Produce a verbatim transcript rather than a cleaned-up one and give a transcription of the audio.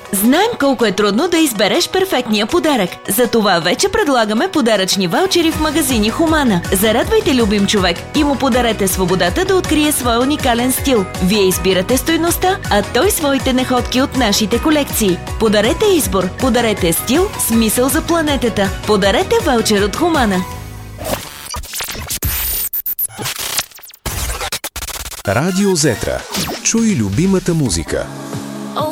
Знаем колко е трудно да избереш перфектния подарък. Затова вече предлагаме подаръчни ваучери в магазини Хумана. Зарадвайте любим човек и му подарете свободата да открие своя уникален стил. Вие избирате стойността, а той своите находки от нашите колекции. Подарете избор, подарете стил, смисъл за планетата. Подарете ваучер от Хумана. Радио Зетра. Чуй любимата музика.